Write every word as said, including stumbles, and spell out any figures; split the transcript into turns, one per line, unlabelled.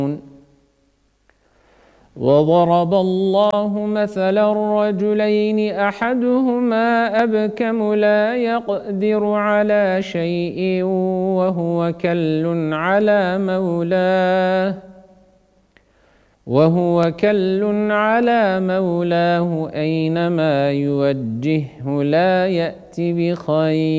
وضرب الله مثلا رجلين أحدهما أبكم لا يقدر على شيء وهو كل على مولاه وهو كل على مولاه أينما يوجهه لا يأت بخير